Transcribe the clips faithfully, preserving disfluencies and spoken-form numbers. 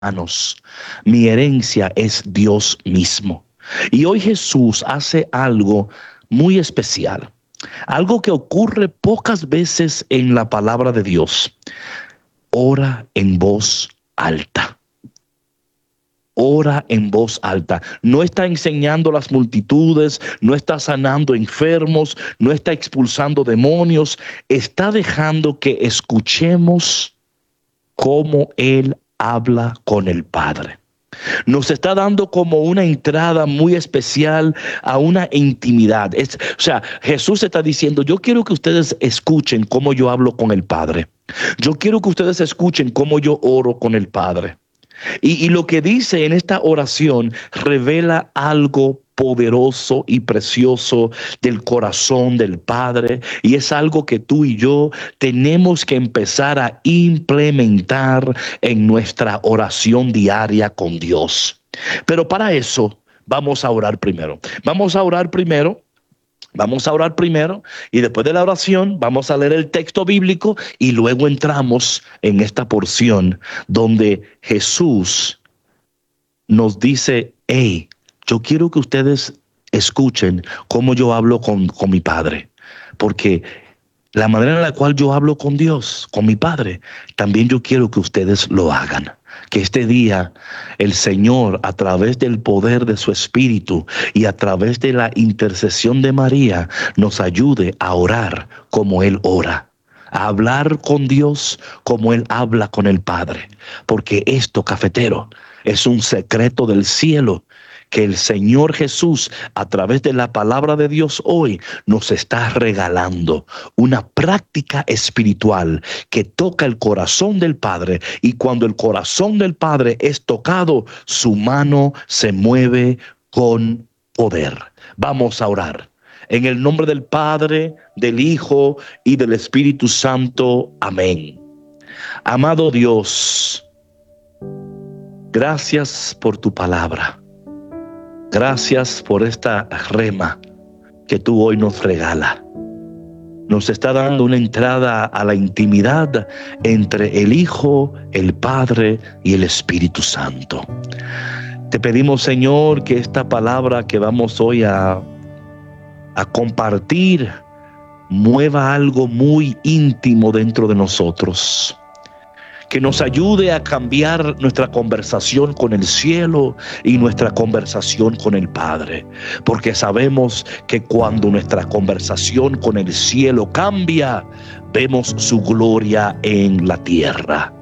manos. Mi herencia es Dios mismo. Y hoy Jesús hace algo muy especial, algo que ocurre pocas veces en la palabra de Dios. Ora en voz alta. Ora en voz alta. No está enseñando a las multitudes, no está sanando enfermos, no está expulsando demonios. Está dejando que escuchemos cómo Él habla con el Padre. Nos está dando como una entrada muy especial a una intimidad. Es, o sea, Jesús está diciendo, yo quiero que ustedes escuchen cómo yo hablo con el Padre. Yo quiero que ustedes escuchen cómo yo oro con el Padre. Y, y lo que dice en esta oración revela algo poderoso y precioso del corazón del Padre, y es algo que tú y yo tenemos que empezar a implementar en nuestra oración diaria con Dios. Pero para eso vamos a orar primero. Vamos a orar primero. Vamos a orar primero y después de la oración vamos a leer el texto bíblico y luego entramos en esta porción donde Jesús nos dice, hey, yo quiero que ustedes escuchen cómo yo hablo con, con mi Padre, porque la manera en la cual yo hablo con Dios, con mi Padre, también yo quiero que ustedes lo hagan. Que este día el Señor, a través del poder de su Espíritu y a través de la intercesión de María, nos ayude a orar como Él ora, a hablar con Dios como Él habla con el Padre. Porque esto, cafetero, es un secreto del cielo que el Señor Jesús, a través de la palabra de Dios hoy, nos está regalando una práctica espiritual que toca el corazón del Padre, y cuando el corazón del Padre es tocado, su mano se mueve con poder. Vamos a orar. En el nombre del Padre, del Hijo y del Espíritu Santo. Amén. Amado Dios, gracias por tu palabra. Gracias por esta rema que tú hoy nos regala. Nos está dando una entrada a la intimidad entre el Hijo, el Padre y el Espíritu Santo. Te pedimos, Señor, que esta palabra que vamos hoy a, a compartir mueva algo muy íntimo dentro de nosotros. Que nos ayude a cambiar nuestra conversación con el cielo y nuestra conversación con el Padre. Porque sabemos que cuando nuestra conversación con el cielo cambia, vemos su gloria en la tierra.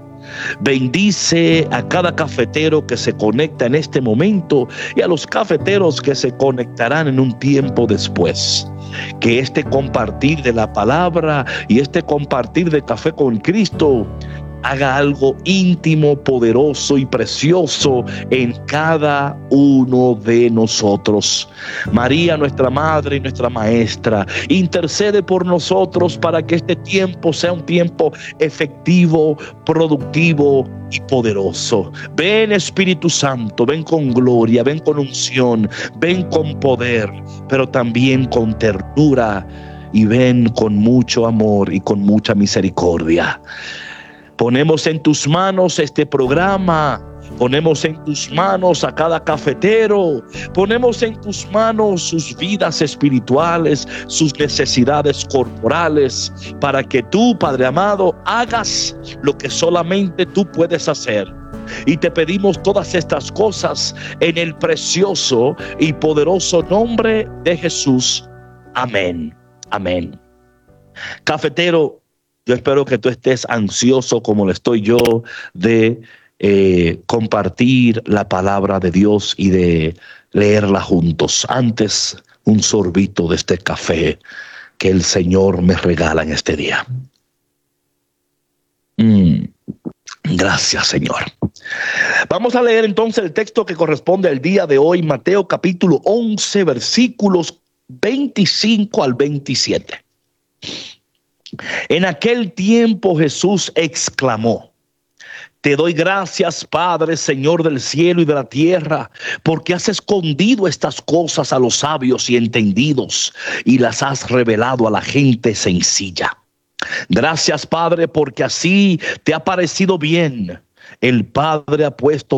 Bendice a cada cafetero que se conecta en este momento y a los cafeteros que se conectarán en un tiempo después. Que este compartir de la palabra y este compartir de Café con Cristo haga algo íntimo, poderoso y precioso en cada uno de nosotros. María, nuestra Madre y nuestra Maestra, intercede por nosotros para que este tiempo sea un tiempo efectivo, productivo y poderoso. Ven, Espíritu Santo, ven con gloria, ven con unción, ven con poder, pero también con ternura, y ven con mucho amor y con mucha misericordia. Ponemos en tus manos este programa, ponemos en tus manos a cada cafetero, ponemos en tus manos sus vidas espirituales, sus necesidades corporales, para que tú, Padre amado, hagas lo que solamente tú puedes hacer. Y te pedimos todas estas cosas en el precioso y poderoso nombre de Jesús. Amén. Amén. Cafetero, yo espero que tú estés ansioso como lo estoy yo de eh, compartir la palabra de Dios y de leerla juntos. Antes, un sorbito de este café que el Señor me regala en este día. Mm, gracias, Señor. Vamos a leer entonces el texto que corresponde al día de hoy, Mateo capítulo once, versículos veinticinco al veintisiete. En aquel tiempo Jesús exclamó: Te doy gracias, Padre, Señor del cielo y de la tierra, porque has escondido estas cosas a los sabios y entendidos y las has revelado a la gente sencilla. Gracias, Padre, porque así te ha parecido bien. El Padre ha puesto